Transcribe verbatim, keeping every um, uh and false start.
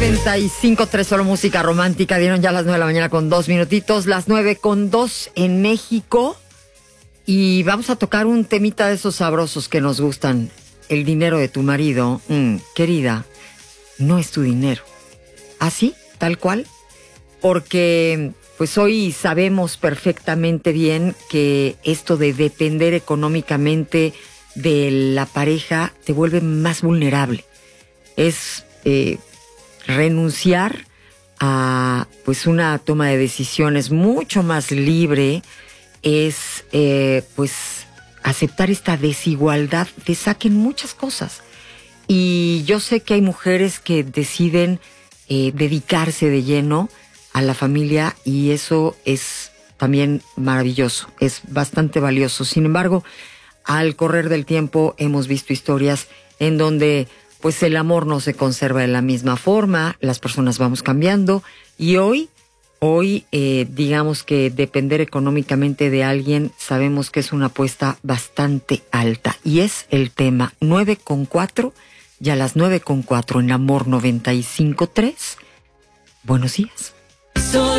noventa y cinco punto tres, solo música romántica. Dieron ya las nueve de la mañana con dos minutitos, las nueve con dos en México. Y vamos a tocar un temita de esos sabrosos que nos gustan. El dinero de tu marido, mm, querida, no es tu dinero. ¿Así? ¿Tal cual? Porque pues hoy sabemos perfectamente bien que esto de depender económicamente de la pareja te vuelve más vulnerable. Es eh, renunciar a pues una toma de decisiones mucho más libre, es eh, pues aceptar esta desigualdad, te saquen muchas cosas. Y yo sé que hay mujeres que deciden eh, dedicarse de lleno a la familia y eso es también maravilloso, es bastante valioso. Sin embargo, al correr del tiempo hemos visto historias en donde pues el amor no se conserva de la misma forma, las personas vamos cambiando y hoy, hoy eh, digamos que depender económicamente de alguien sabemos que es una apuesta bastante alta y es el tema nueve con cuatro y a las nueve con cuatro en Amor noventa y cinco punto tres. Buenos días.